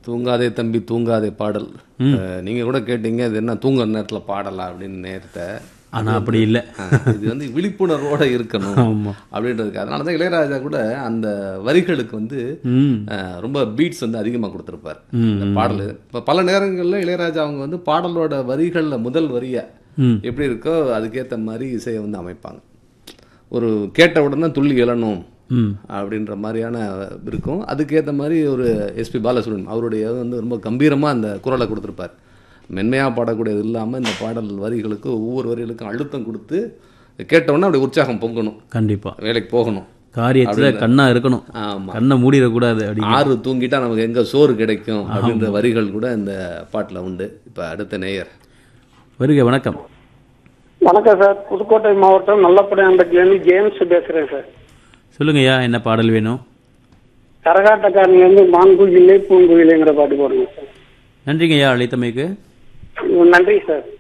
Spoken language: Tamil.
தூங்காதே தம்பி தூங்காதே பாடல். நீங்கள் கூட கேட்டீங்க அது என்ன தூங்குற நேரத்தில் பாடலாம் அப்படின்னு நேரத்தை. ஆனால் அப்படி இல்லை. இது வந்து விழிப்புணர்வோடு இருக்கணும் அப்படின்றதுக்கு. அதனால தான் இளையராஜா கூட அந்த வரிகளுக்கு வந்து ரொம்ப பீட்ஸ் வந்து அதிகமாக கொடுத்துருப்பார் இந்த பாடல். இப்போ பல நேரங்களில் இளையராஜா அவங்க வந்து பாடலோட வரிகளில் முதல் வரியை எப்படி இருக்கோ அதுக்கேற்ற மாதிரி இசையை வந்து அமைப்பாங்க. ஒரு கேட்ட உடனே துள்ளி எழணும் அப்படின்ற மாதிரியான இருக்கும். அதுக்கேற்ற மாதிரி ஒரு எஸ்பி பாலசுப்ரமணியம் அவருடைய வந்து ரொம்ப கம்பீரமாக அந்த குரலை கொடுத்துருப்பார். மென்மையாக பாடக்கூடியது இல்லாமல் இந்த பாடல் வரிகளுக்கு ஒவ்வொரு வரிகளுக்கும் அழுத்தம் கொடுத்து கேட்டவுடனே அப்படி உற்சாகம் பொங்கணும். கண்டிப்பாக வேலைக்கு போகணும், காரியத்தில் கண்ணா இருக்கணும். ஆமாம், கண்ணை மூடிடக்கூடாது. அப்படி ஆறு தூங்கிட்டா நமக்கு எங்கே சோறு கிடைக்கும் அப்படின்ற வரிகள் கூட இந்த பாட்டில் உண்டு. இப்போ அடுத்த நேயர் வருக. வணக்கம். வணக்கம் சார். புதுக்கோட்டை மாவட்டம் நல்லப்படையாம்பட்டியிலேருந்து ஜேம்ஸ் பேசுகிறேன் சார். சொல்லுங்கய்யா, என்ன பாடல் வேணும்? கரகாட்டக்காரன்லேருந்து மாங்குயிலே பூங்குயிலேங்கிற பாட்டு போடுங்க சார். நன்றிங்கய்யா அழைத்தமைக்கு. நன்றி சார்.